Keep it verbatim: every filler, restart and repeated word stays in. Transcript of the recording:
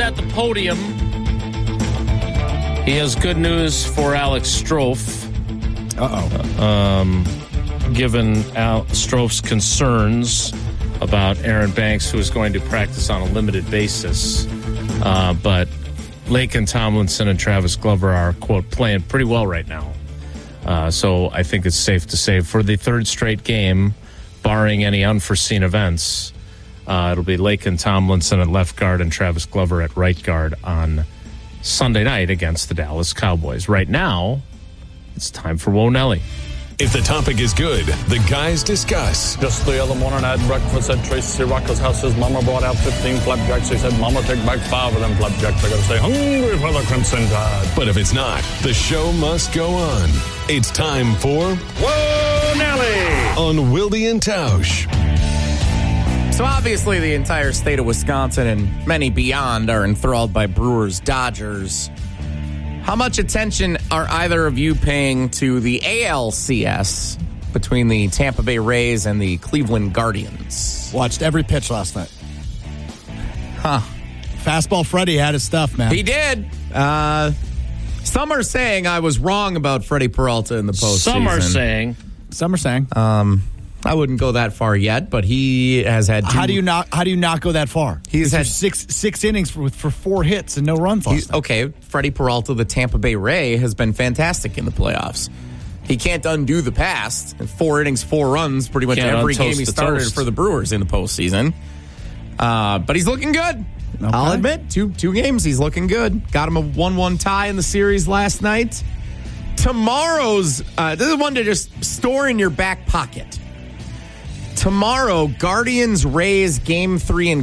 at the podium. He has good news for Alex Strofe. Uh-oh. Um, given Al Strofe's concerns about Aaron Banks, who is going to practice on a limited basis. Uh, but Laken Tomlinson and Travis Glover are, quote, playing pretty well right now. Uh, so I think it's safe to say for the third straight game, barring any unforeseen events, uh, it'll be Laken Tomlinson at left guard and Travis Glover at right guard on Sunday night against the Dallas Cowboys. Right now, it's time for Whoa Nelly. If the topic is good, the guys discuss. Just the other morning I had breakfast at Tracy Rocker's house. His mama brought out fifteen flapjacks. He said, Mama, take back five of them flapjacks. I gotta stay hungry for the Crimson Tide. But if it's not, the show must go on. It's time for Whoa, Nelly! On Wilde and Tausch. So obviously the entire state of Wisconsin and many beyond are enthralled by Brewers Dodgers. How much attention are either of you paying to the A L C S between the Tampa Bay Rays and the Cleveland Guardians? Watched every pitch last night. Huh. Fastball Freddie had his stuff, man. He did. Uh, some are saying I was wrong about Freddie Peralta in the postseason. Some are saying. Some are saying. Um, I wouldn't go that far yet, but he has had two. How do you not? How do you not go that far? He's had six six innings for, for four hits and no runs last night. Okay, Freddie Peralta, the Tampa Bay Ray, has been fantastic in the playoffs. He can't undo the past. Four innings, four runs, pretty much Can't every untoast game he the started toast. for the Brewers in the postseason. Uh, but he's looking good. Okay. I'll admit, two two games, he's looking good. Got him a one one tie in the series last night. Tomorrow's, uh, this is one to just store in your back pocket. Tomorrow, Guardians Rays game three in